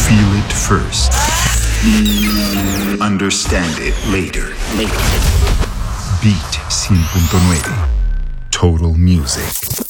Feel it first. Understand it later. Beat 100.9. Total Music.